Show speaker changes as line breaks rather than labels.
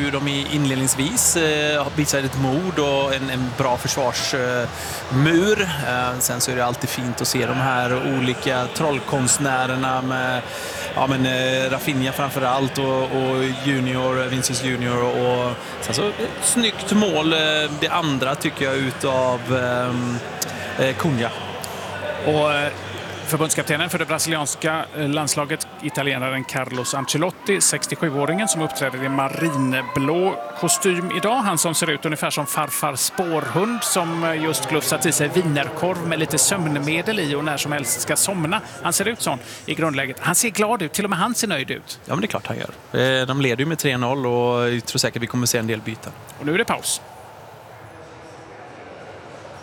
hur de inledningsvis visar ett mod och en bra försvarsmur. Sen så är det alltid fint att se de här olika trollkonstnärerna med Rafinha framförallt och Vinicius Junior, och sen så ett snyggt mål, det andra tycker jag, utav Cunha.
Och förbundskaptenen för det brasilianska landslaget, italienaren Carlos Ancelotti, 67-åringen som uppträder i marinblå kostym idag. Han som ser ut ungefär som farfar spårhund som just glufsat i sig vinerkorv med lite sömnmedel i och när som helst ska somna. Han ser ut sån i grundläget. Han ser glad ut, till och med han ser nöjd ut.
Ja, men det är klart han gör. De leder ju med 3-0 och jag tror säkert vi kommer se en del byten.
Och nu är det paus.